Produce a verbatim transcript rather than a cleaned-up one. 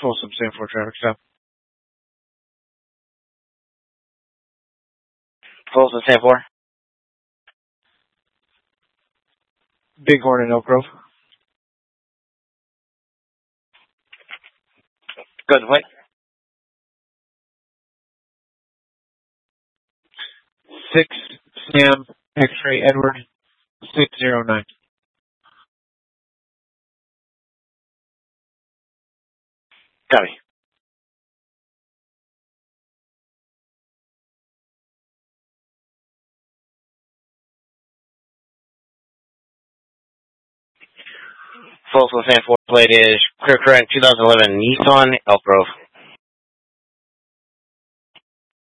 Folsom San four traffic stop. Folsom San four. Bighorn and Elk Grove. Good point. Six Sam X-ray Edward six zero nine. Copy. Folsom San four plate is clear correct two thousand eleven Nissan Elk Grove.